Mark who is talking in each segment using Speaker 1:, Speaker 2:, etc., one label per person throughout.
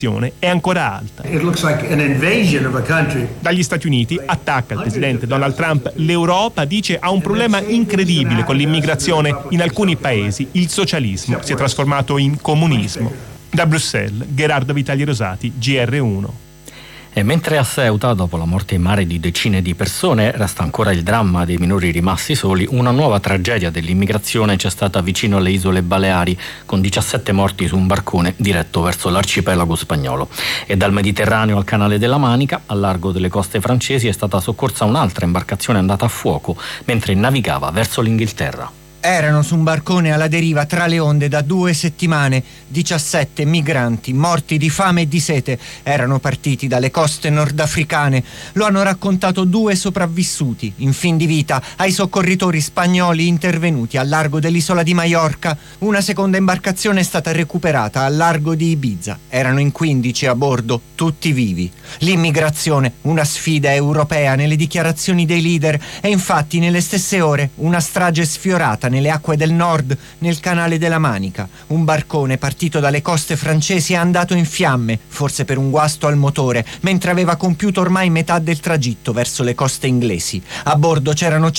Speaker 1: è ancora alta. Dagli Stati Uniti attacca il presidente Donald Trump l'Europa, dice ha un problema incredibile con l'immigrazione. In alcuni paesi il socialismo si è trasformato in comunismo. Da Bruxelles, Gerardo Vitali Rosati, GR1.
Speaker 2: E mentre a Ceuta, dopo la morte in mare di decine di persone, resta ancora il dramma dei minori rimasti soli, una nuova tragedia dell'immigrazione c'è stata vicino alle isole Baleari, con 17 morti su un barcone diretto verso l'arcipelago spagnolo. E dal Mediterraneo al Canale della Manica, al largo delle coste francesi, è stata soccorsa un'altra imbarcazione andata a fuoco mentre navigava verso l'Inghilterra.
Speaker 3: Erano su un barcone alla deriva tra le onde da 2 settimane. 17 migranti morti di fame e di sete erano partiti dalle coste nordafricane. Lo hanno raccontato 2 sopravvissuti in fin di vita ai soccorritori spagnoli intervenuti al largo dell'isola di Maiorca. Una seconda imbarcazione è stata recuperata al largo di Ibiza. Erano in 15 a bordo, tutti vivi. L'immigrazione, una sfida europea nelle dichiarazioni dei leader, e infatti nelle stesse ore una strage sfiorata nelle acque del nord, nel Canale della Manica. Un barcone partito dalle coste francesi è andato in fiamme, forse per un guasto al motore, mentre aveva compiuto ormai metà del tragitto verso le coste inglesi. A bordo c'erano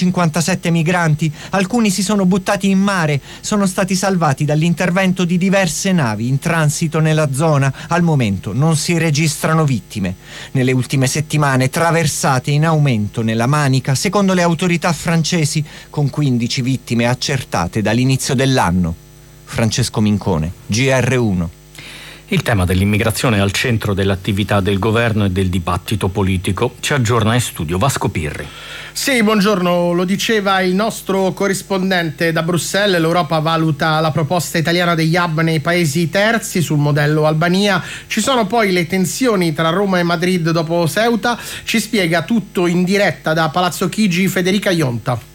Speaker 3: 157 migranti, alcuni si sono buttati in mare, sono stati salvati dall'intervento di diverse navi in transito nella zona. Al momento non si registrano vittime. Nelle ultime settimane traversate in aumento nella Manica, secondo le autorità francesi, con 15 vittime accertate dall'inizio dell'anno. Francesco Mincone, GR1.
Speaker 2: Il tema dell'immigrazione è al centro dell'attività del governo e del dibattito politico. Ci aggiorna in studio Vasco Pirri.
Speaker 4: Sì, buongiorno, lo diceva il nostro corrispondente da Bruxelles. L'Europa valuta la proposta italiana degli hub nei paesi terzi sul modello Albania. Ci sono poi le tensioni tra Roma e Madrid dopo Ceuta. Ci spiega tutto in diretta da Palazzo Chigi Federica Ionta.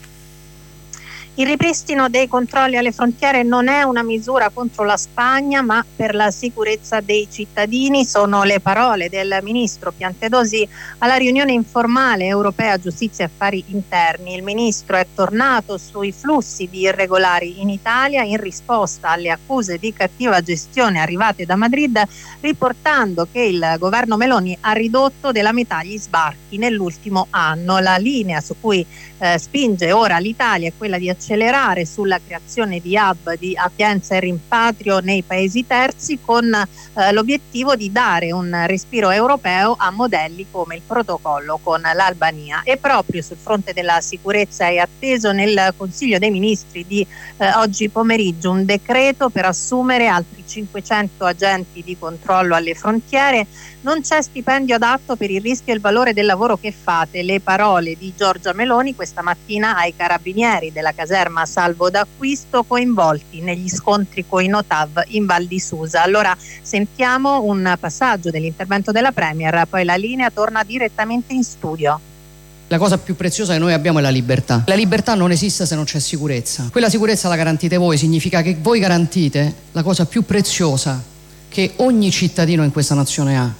Speaker 5: Il ripristino dei controlli alle frontiere non è una misura contro la Spagna, ma per la sicurezza dei cittadini. Sono le parole del ministro Piantedosi alla riunione informale europea Giustizia e Affari Interni. Il ministro è tornato sui flussi di irregolari in Italia in risposta alle accuse di cattiva gestione arrivate da Madrid, riportando che il governo Meloni ha ridotto della metà gli sbarchi nell'ultimo anno. La linea su cui spinge ora l'Italia è quella di accelerare sulla creazione di hub di accoglienza e rimpatrio nei paesi terzi, con l'obiettivo di dare un respiro europeo a modelli come il protocollo con l'Albania. E proprio sul fronte della sicurezza è atteso nel Consiglio dei Ministri di oggi pomeriggio un decreto per assumere altri 500 agenti di controllo alle frontiere. Non c'è stipendio adatto per il rischio e il valore del lavoro che fate. Le parole di Giorgia Meloni questa mattina ai carabinieri della caserma Salvo d'Acquisto coinvolti negli scontri con i Notav in Val di Susa. Allora sentiamo un passaggio dell'intervento della Premier, poi la linea torna direttamente in studio.
Speaker 6: La cosa più preziosa che noi abbiamo è la libertà. La libertà non esiste se non c'è sicurezza. Quella sicurezza la garantite voi, significa che voi garantite la cosa più preziosa che ogni cittadino in questa nazione ha.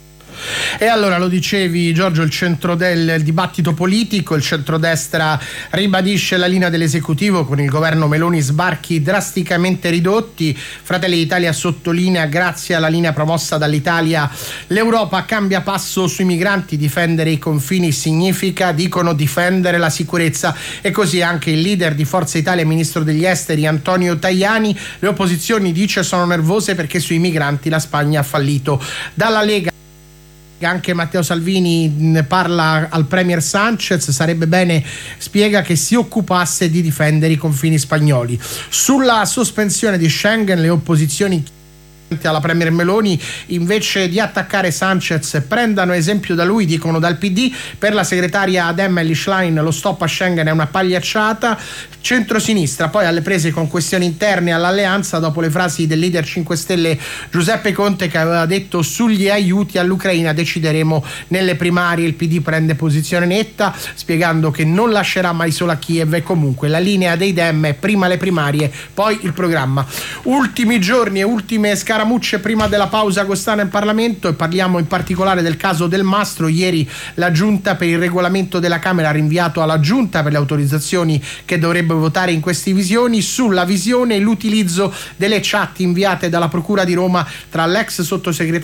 Speaker 4: E allora, lo dicevi Giorgio, il centro del dibattito politico, il centrodestra ribadisce la linea dell'esecutivo con il governo Meloni, sbarchi drasticamente ridotti. Fratelli d'Italia sottolinea, grazie alla linea promossa dall'Italia, l'Europa cambia passo sui migranti. Difendere i confini significa, dicono, difendere la sicurezza. E così anche il leader di Forza Italia e ministro degli esteri Antonio Tajani. Le opposizioni, dice, sono nervose perché sui migranti la Spagna ha fallito. Dalla Lega anche Matteo Salvini parla al premier Sanchez, sarebbe bene, spiega, che si occupasse di difendere i confini spagnoli. Sulla sospensione di Schengen le opposizioni alla premier Meloni, invece di attaccare Sanchez, prendano esempio da lui, dicono dal PD. Per la segretaria ad Emily Schlein lo stop a Schengen è una pagliacciata. Centrosinistra poi alle prese con questioni interne all'alleanza dopo le frasi del leader 5 Stelle Giuseppe Conte, che aveva detto: sugli aiuti all'Ucraina decideremo nelle primarie. Il PD prende posizione netta, spiegando che non lascerà mai sola Kiev, e comunque la linea dei Dem è prima le primarie, poi il programma. Ultimi giorni e ultime scaramucce prima della pausa agostana in Parlamento, e parliamo in particolare del caso Del Mastro. Ieri la Giunta per il regolamento della Camera ha rinviato alla Giunta per le autorizzazioni che dovrebbe votare in queste visioni sulla visione e l'utilizzo delle chat inviate dalla Procura di Roma tra l'ex sottosegretario